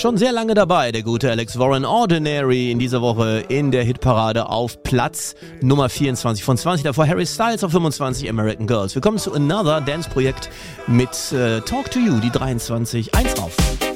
Schon sehr lange dabei, der gute Alex Warren. Ordinary in dieser Woche in der Hitparade auf Platz Nummer 24 von 20. Davor Harry Styles auf 25, American Girls. Wir kommen zu Another Dance-Projekt mit Talk to You, die 23, 1 auf.